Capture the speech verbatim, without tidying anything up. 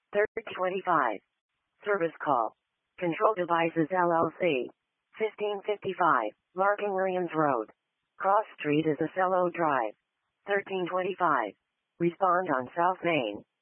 thirty twenty-five. Service call. Control Devices L L C. fifteen fifty-five, Larkin Williams Road. Cross Street is Acello Drive. thirteen twenty-five. Respond on South Main.